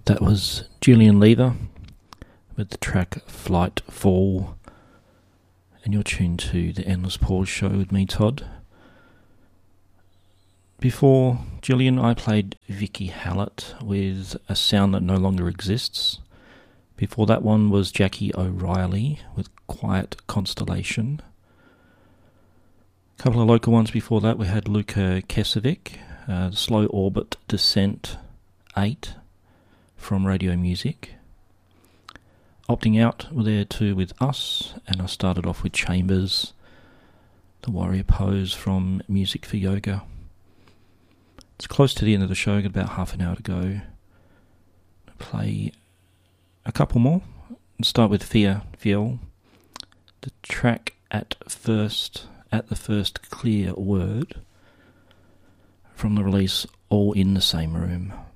That was Julian Lever with the track Flight Fall, and you're tuned to the Endless Pause Show with me, Todd. Before Julian, I played Vicky Hallett with A Sound That No Longer Exists. Before that one was Jackie O'Reilly with Quiet Constellation. A couple of local ones before that, we had Luka Kesevic, Slow Orbit Descent 8 from Radio Music. Opting Out were there too with Us, and I started off with Chambers, the Warrior Pose from Music for Yoga. It's close to the end of the show, got about half an hour to go. I'll play a couple more. I'll start with Fia Fiel, the track At the First Clear Word from the release All in the Same Room.